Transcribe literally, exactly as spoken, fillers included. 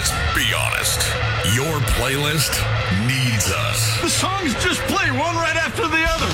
Let's be honest. Your playlist needs us. The songs just play one right after the other.